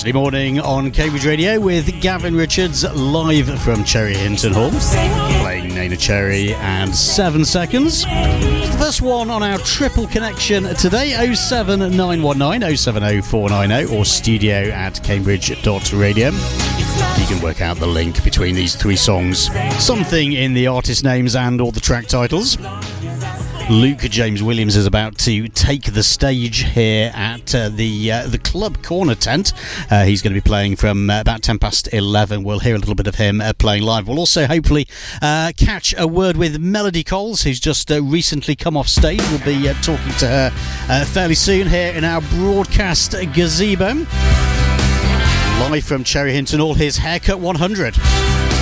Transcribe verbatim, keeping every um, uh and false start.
Saturday morning on Cambridge Radio with Gavin Richards live from Cherry Hinton Hall, playing Neneh Cherry and Seven Seconds. The first one on our triple connection today, oh seven nine one nine oh seven oh four nine oh or studio at cambridge dot radio. You can work out the link between these three songs, something in the artist names and or the track titles. Luke James Williams is about to take the stage here at uh, the uh, the Club Corner tent. Uh, he's going to be playing from uh, about ten past eleven. We'll hear a little bit of him uh, playing live. We'll also hopefully uh, catch a word with Melody Coles, who's just uh, recently come off stage. We'll be uh, talking to her uh, fairly soon here in our broadcast gazebo. Live from Cherry Hinton Hall, here's Haircut one hundred.